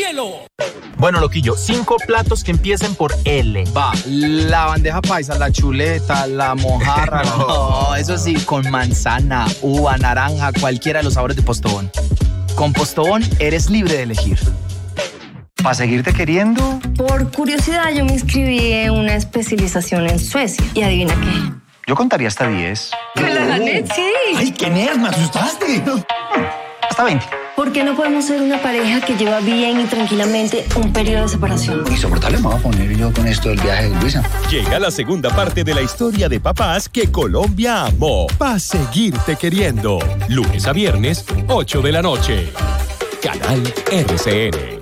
hielo. Bueno, loquillo, 5 platos que empiecen por L. Va, la bandeja paisa, la chuleta, la mojarra. No, eso sí, con manzana, uva, naranja, cualquiera de los sabores de Postobón. Con Postobón eres libre de elegir. ¿Para seguirte queriendo? Por curiosidad, yo me inscribí en una especialización en Suecia. ¿Y adivina qué? Yo contaría hasta 10. ¡Me la gané, sí! ¡Ay, qué nerd! ¡Me asustaste! Hasta 20. ¿Por qué no podemos ser una pareja que lleva bien y tranquilamente un periodo de separación? Insoportable me voy a poner yo con esto del viaje de Luisa. Llega la segunda parte de la historia de papás que Colombia amó. Pa' seguirte queriendo. Lunes a viernes, 8 de la noche. Canal RCN.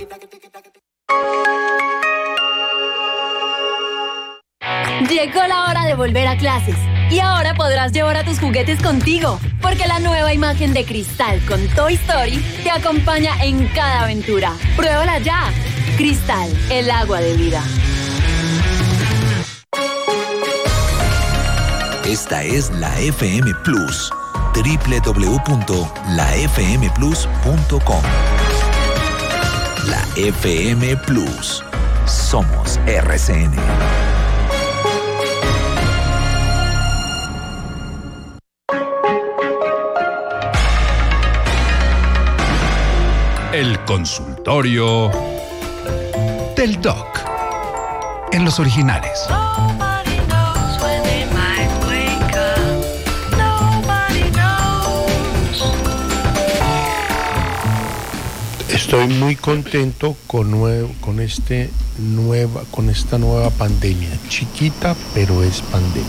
Llegó la hora de volver a clases. Y ahora podrás llevar a tus juguetes contigo, porque la nueva imagen de Cristal con Toy Story te acompaña en cada aventura. ¡Pruébala ya! Cristal, el agua de vida. Esta es la FM Plus. www.lafmplus.com. La FM Plus. Somos RCN. El consultorio del Doc. En los originales. Estoy muy contento con esta nueva pandemia. Chiquita, pero es pandemia.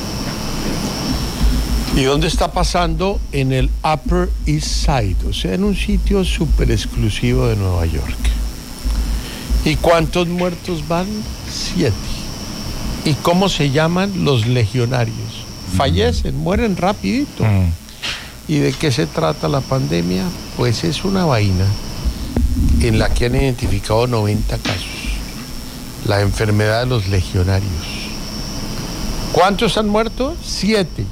¿Y dónde está pasando? En el Upper East Side, o sea, en un sitio súper exclusivo de Nueva York. ¿Y cuántos muertos van? 7. ¿Y cómo se llaman? Los legionarios. Fallecen, mueren rapidito. ¿Y de qué se trata la pandemia? Pues es una vaina en la que han identificado 90 casos. La enfermedad de los legionarios. ¿Cuántos han muerto? 7.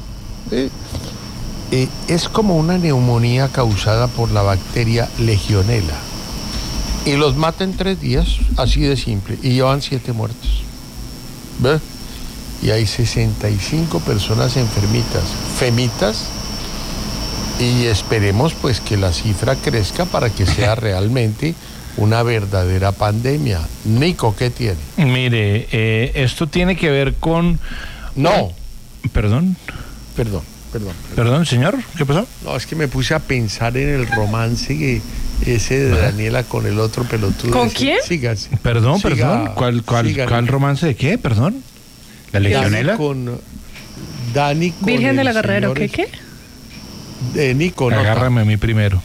Es como una neumonía causada por la bacteria Legionella y los mata en 3 días, así de simple, y llevan 7 muertos. ¿Ve? Y hay 65 personas enfermitas, femitas, y esperemos pues que la cifra crezca para que sea realmente una verdadera pandemia. Nico, ¿qué tiene? Mire, esto tiene que ver con... No. Perdón, señor, ¿qué pasó? No, es que me puse a pensar en el romance ese de Daniela con el otro pelotudo. ¿Con ese. quién? Sígase. Perdón. ¿Cuál romance de qué? Perdón. ¿La legionela? Dani con Virgen de la Guerrero, ¿qué? Nico, no. Agárrame a mí primero.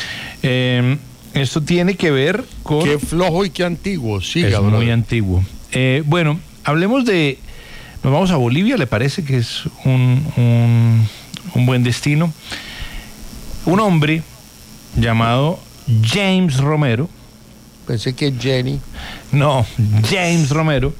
Esto tiene que ver con... Qué flojo y qué antiguo, siga, es brother. muy antiguo. Bueno, hablemos de... Nos vamos a Bolivia, ¿le parece que es un buen destino? Un hombre llamado James Romero. Pensé que Jenny. No, James Romero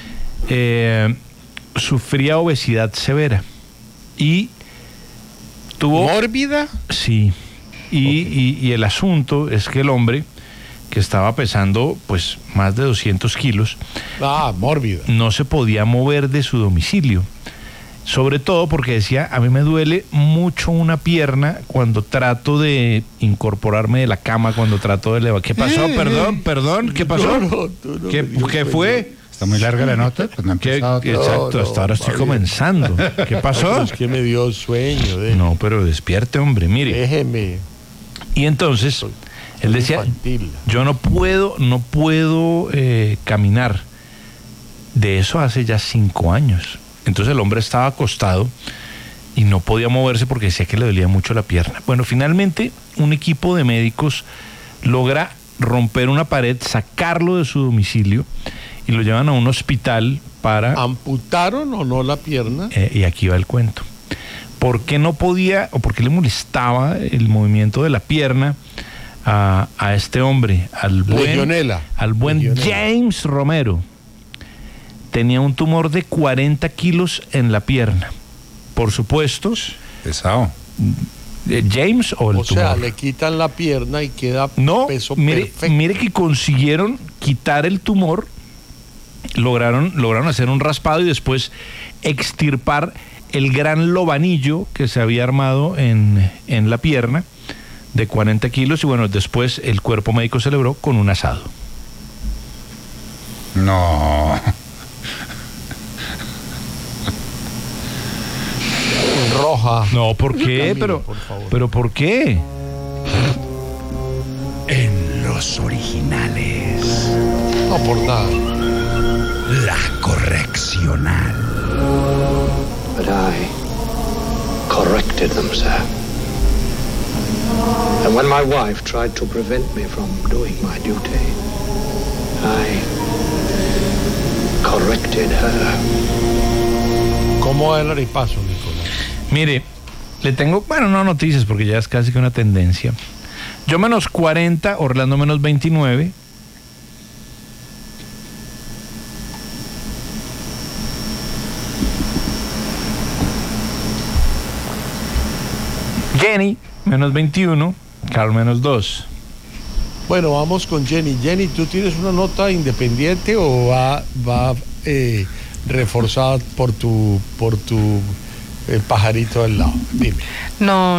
sufría obesidad severa y tuvo... ¿Mórbida? Sí. Y el asunto es que el hombre, que estaba pesando pues más de 200 kilos, mórbida, no se podía mover de su domicilio, sobre todo porque decía: a mí me duele mucho una pierna cuando trato de incorporarme de la cama, cuando trato de levantar. ¿Qué pasó? Perdón, ¿qué pasó? No, ¿Qué fue? Está muy larga la nota, pues no ha empezado. Exacto, hasta ahora estoy comenzando. ¿Qué pasó? Es que me dio sueño. No, pero despierte, hombre, mire. Déjeme. Y entonces él decía: infantil. yo no puedo caminar. De eso hace ya 5 años. Entonces el hombre estaba acostado y no podía moverse porque decía que le dolía mucho la pierna. Bueno, finalmente un equipo de médicos logra romper una pared, sacarlo de su domicilio y lo llevan a un hospital para... ¿Amputaron o no la pierna? Y aquí va el cuento. ¿Por qué no podía o por qué le molestaba el movimiento de la pierna a este hombre, al buen James Romero? Tenía un tumor de 40 kilos en la pierna. Por supuesto. Pesado. James o el tumor. O sea, le quitan la pierna y queda peso perfecto. Mire que consiguieron quitar el tumor, lograron hacer un raspado y después extirpar el gran lobanillo que se había armado en la pierna de 40 kilos y bueno, después el cuerpo médico celebró con un asado. No. Roja. No, ¿por qué? Camilo, pero ¿por qué? En los originales. No por nada. La correccional. But I corrected them, sir. And when my wife tried to prevent me from doing my duty, I corrected her. ¿Cómo va el arepaso, Nicolás? Mire, le tengo, no noticias porque ya es casi que una tendencia. Yo menos 40, Orlando menos 29. Jenny, menos 21, Carl, menos 2. Bueno, vamos con Jenny. Jenny, ¿tú tienes una nota independiente o va reforzada por tu pajarito del lado? Dime. No.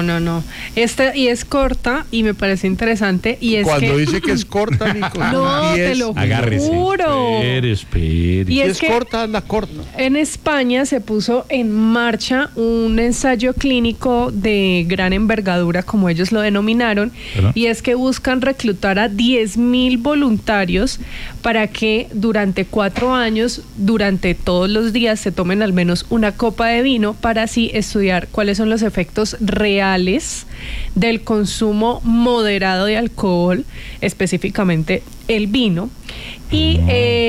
Y es corta y me parece interesante. Y es Cuando dice que es corta, Nico, no, te lo juro. Espere. Y es corta, anda corta. En España se puso en marcha un ensayo clínico de gran envergadura, como ellos lo denominaron, y es que buscan reclutar a 10,000 voluntarios para que durante 4 años, durante todos los días, se tomen al menos una copa de vino para así estudiar cuáles son los efectos reales del consumo moderado de alcohol, específicamente el vino. Y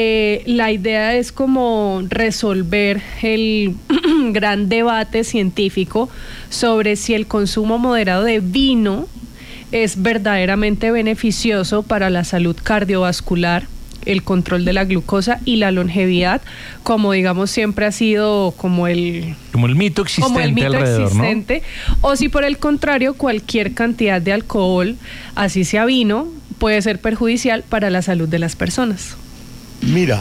la idea es como resolver el gran debate científico sobre si el consumo moderado de vino es verdaderamente beneficioso para la salud cardiovascular, el control de la glucosa y la longevidad, como digamos siempre ha sido como el mito existente alrededor, ¿no? O si por el contrario cualquier cantidad de alcohol, así sea vino, puede ser perjudicial para la salud de las personas. Mira,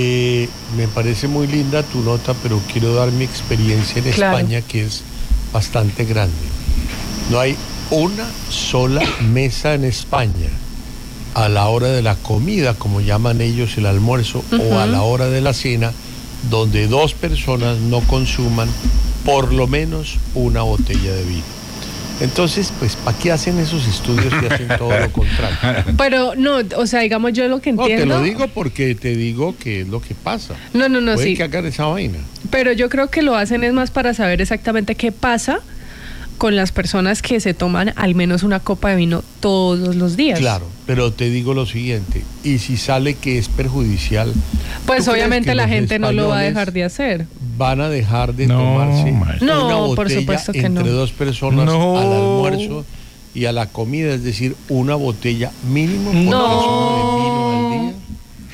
me parece muy linda tu nota, pero quiero dar mi experiencia en España, que es bastante grande. No hay una sola mesa en España a la hora de la comida, como llaman ellos el almuerzo, o a la hora de la cena, donde 2 personas no consuman por lo menos una botella de vino. Entonces, pues, ¿para qué hacen esos estudios y hacen todo lo contrario? Pero no, o sea, digamos, yo lo que entiendo... No, te lo digo porque te digo que es lo que pasa. No, Puede sí. que hagan esa vaina. Pero yo creo que lo hacen es más para saber exactamente qué pasa con las personas que se toman al menos una copa de vino todos los días. Claro, pero te digo lo siguiente, y si sale que es perjudicial... Pues obviamente la gente no lo va a dejar de hacer. Van a dejar de tomarse una botella por supuesto que entre no. 2 personas al almuerzo y a la comida, es decir, una botella mínimo por persona de vino al día.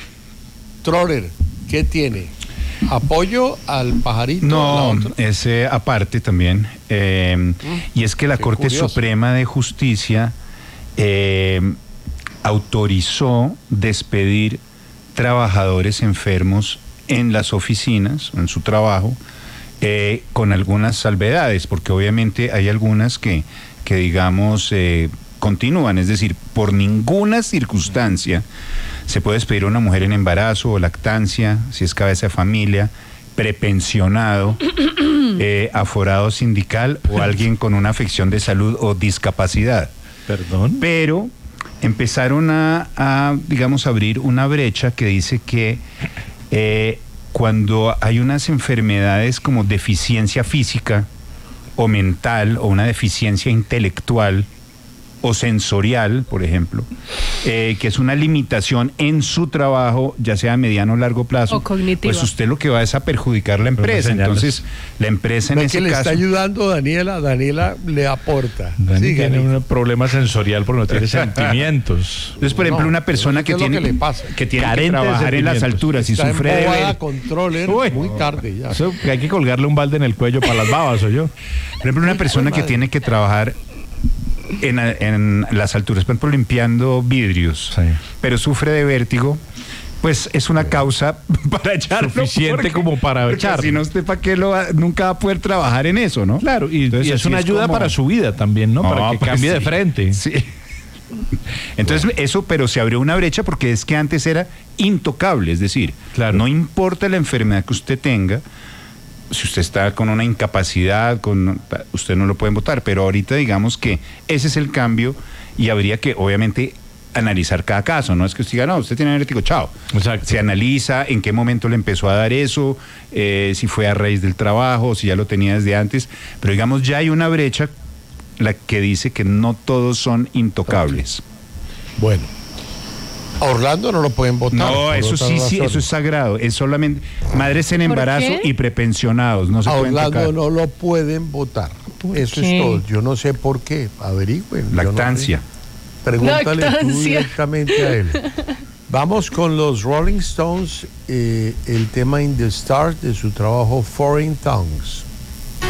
Troller, ¿qué tiene? ¿Apoyo al pajarito? No, ese aparte también. Y es que la Corte Suprema de Justicia autorizó despedir trabajadores enfermos en las oficinas, en su trabajo, con algunas salvedades, porque obviamente hay algunas que digamos, continúan, es decir, por ninguna circunstancia se puede despedir a una mujer en embarazo o lactancia, si es cabeza de familia, prepensionado, aforado sindical o alguien con una afección de salud o discapacidad. Perdón. Pero empezaron a digamos, abrir una brecha que dice que cuando hay unas enfermedades como deficiencia física o mental o una deficiencia intelectual o sensorial, por ejemplo, que es una limitación en su trabajo, ya sea a mediano o largo plazo, o cognitiva, pues usted lo que va es a perjudicar la empresa. Entonces, la empresa en ese que le caso... está ayudando Daniela le aporta. Dani tiene un problema sensorial porque no tiene sentimientos. Entonces, por ejemplo, una persona que tiene que trabajar en las alturas y sufre de controller muy tarde ya. Eso, hay que colgarle un balde en el cuello para las babas, o yo. Por ejemplo, una persona que tiene que trabajar en las alturas, por ejemplo, limpiando vidrios, pero sufre de vértigo, pues es una causa para echarlo. Suficiente como para echarlo. Si no, usted para qué nunca va a poder trabajar en eso, ¿no? Claro, y es una ayuda para su vida también, ¿no? Para que cambie de frente. Sí. Entonces eso, pero se abrió una brecha porque es que antes era intocable, es decir, no importa la enfermedad que usted tenga, si usted está con una incapacidad, usted no lo pueden votar, pero ahorita digamos que ese es el cambio y habría que obviamente analizar cada caso, no es que usted diga, no, usted tiene vértigo, chao. Exacto. Se analiza en qué momento le empezó a dar eso, si fue a raíz del trabajo, si ya lo tenía desde antes, pero digamos ya hay una brecha la que dice que no todos son intocables. Bueno, a Orlando no lo pueden votar. No, eso sí, eso es sagrado. Es solamente madres en embarazo y prepensionados. No se pueden tocar. A Orlando no lo pueden votar. Eso es todo. Yo no sé por qué. Averigüen. Lactancia. Pregúntale tú directamente a él. Vamos con los Rolling Stones, el tema In the Stars de su trabajo Foreign Tongues.